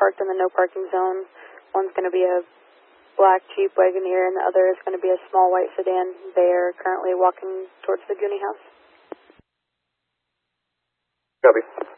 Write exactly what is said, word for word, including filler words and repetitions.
parked in the no parking zone. One's going to be a black Jeep Wagoneer, and the other is going to be a small white sedan. They are currently walking towards the Goonie house. Copy.